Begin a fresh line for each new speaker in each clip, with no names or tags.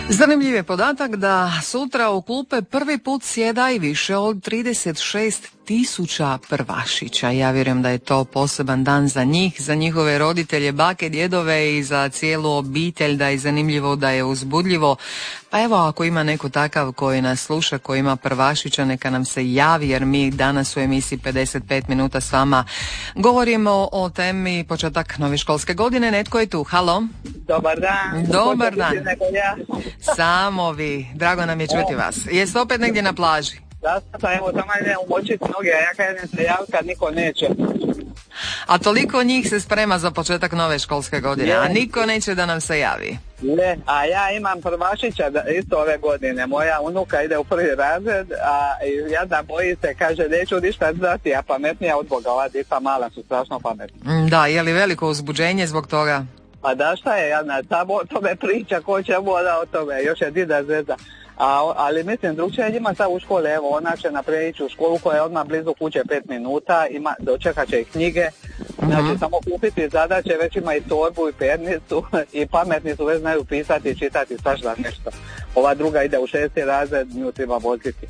Zanimljiv je podatak da sutra u klupe prvi put sjeda i više od 36.000 prvašića. Ja vjerujem da je to poseban dan za njih, za njihove roditelje, bake, djedove i za cijelu obitelj, da je zanimljivo, da je uzbudljivo. Pa evo, ako ima neko takav koji nas sluša, koji ima prvašića, neka nam se javi, jer mi danas u emisiji 55 minuta s vama govorimo o temi početak nove školske godine. Netko je tu, halo?
Dobar dan.
Dobar dan. Samo vi, drago nam je čuti vas. Jeste opet negdje na plaži?
Da, evo tamo idem umočiti noge, a ja kažem se javi kad niko neće.
A toliko njih se sprema za početak nove školske godine, a niko neće da nam se javi.
Ne, a ja imam prvašića isto ove godine, moja unuka ide u prvi razred, a ja da boji se, kaže neću ništa znati, a pametnija od Boga, ova djeca mala su strašno pametna.
Da, je li veliko uzbuđenje zbog toga?
Pa da, šta je, Jadna, samo o tome priča, ko će moda o tome, još je dida zvezda. Ali mislim, drugčije njima sad u škole, evo, ona će naprijed ići u školu koja je odmah blizu kuće 5 minuta, dočekat će i knjige, znači samo kupiti zadaće, već ima i torbu i pernicu i pametni su, već znaju pisati i čitati svašta nešto. Ova druga ide u 6. razred, nju treba voziti.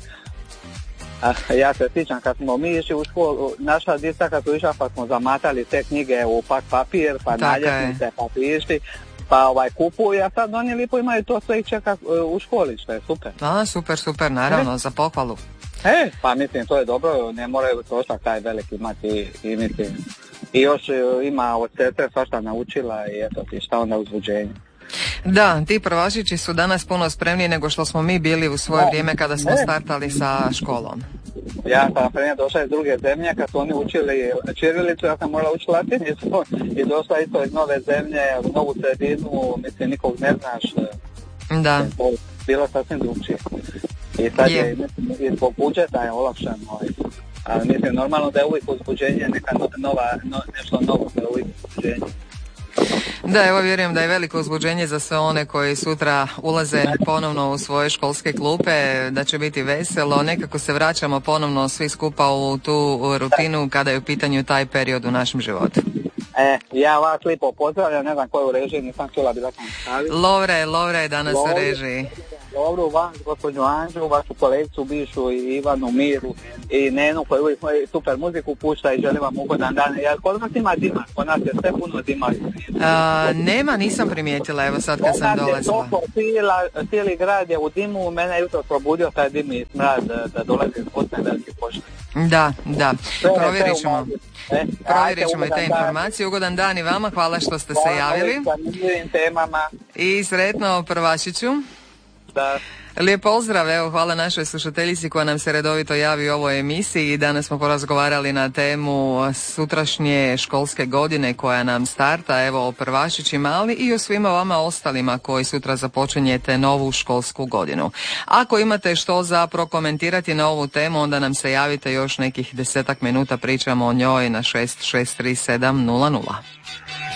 Ja se sjećam kad smo mi išli u školu, naša djeca kad su išla pa smo zamatali te knjige u pak papir, pa naljepnice, pa pišti, pa kupuju, a sad oni lipo imaju to sve i čeka u školi, što je super.
Da, super, naravno, za pohvalu.
Pa mislim, to je dobro, ne moraju trošak taj veliki imati i mislim, i još ima od sestre svašta naučila i eto ti šta onda uzbuđenje.
Da, ti prvašići su danas puno spremniji nego što smo mi bili u svoje vrijeme kada smo startali sa školom.
Ja sam na primjer došla iz druge zemlje, kad su oni učili ćirilicu, ja sam morala učiti latinicu i došla isto iz nove zemlje, u novu sredinu, mislim nikog ne znaš.
Da.
Bilo sasvim drugčije. I sad je, mislim, i zbog budžeta je olakšano. Ali mislim, normalno da je uvijek uzbuđenje, neka nešto novo, da je uvijek uzbuđenje.
Da, evo vjerujem da je veliko uzbuđenje za sve one koji sutra ulaze ponovno u svoje školske klupe, da će biti veselo, nekako se vraćamo ponovno svi skupa u tu rutinu kada je u pitanju taj period u našem životu.
Ja vas lipo pozdravljam, ne znam ko je u režiji, nisam čula bila sam staviti.
Lovra je danas u režiji.
Dobro, vas, gospođu Anđu, vašu kolegicu Bišu i Ivanu Miru i Nenu koji uvijek super muziku pušta i želim vam ugodan dan. Kod nas ima dima, kod nas je sve puno dima.
Nema, nisam primijetila, evo sad kad sam dolazila.
Cijeli grad je u dimu, mene je jutro probudio taj dim i smrad da dolazi iz Bosne velike pošte.
Da, provjerit ćemo i te informacije. Ugodan dan i vama, hvala što ste se javili. I sretno prvašiću.
Da.
Lijep pozdrav, evo hvala našoj slušateljici koja nam se redovito javi u ovoj emisiji. Danas smo porazgovarali na temu sutrašnje školske godine koja nam starta, evo o prvašićima, ali i o svima vama ostalima koji sutra započinjete novu školsku godinu. Ako imate što za prokomentirati na ovu temu, onda nam se javite, još nekih 10 minuta pričamo o njoj na 663700.